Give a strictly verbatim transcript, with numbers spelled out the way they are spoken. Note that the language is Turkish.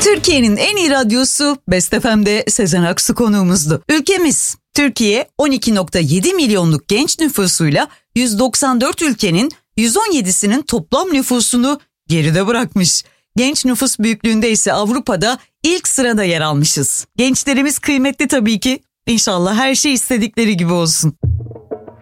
Türkiye'nin en iyi radyosu Best F M'de Sezen Aksu konuğumuzdu. Ülkemiz Türkiye on iki virgül yedi milyonluk genç nüfusuyla yüz doksan dört ülkenin yüz on yedisinin toplam nüfusunu geride bırakmış. Genç nüfus büyüklüğünde ise Avrupa'da ilk sırada yer almışız. Gençlerimiz kıymetli tabii ki. İnşallah her şey istedikleri gibi olsun.